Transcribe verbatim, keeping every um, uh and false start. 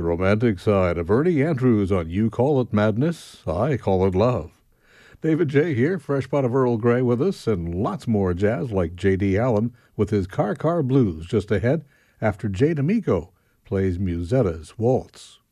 romantic side of Ernie Andrews on You Call It Madness, I Call It Love. David J. here, fresh pot of Earl Grey with us, and lots more jazz like J D. Allen with his Car Car Blues just ahead after Jay D'Amico plays Musetta's Waltz.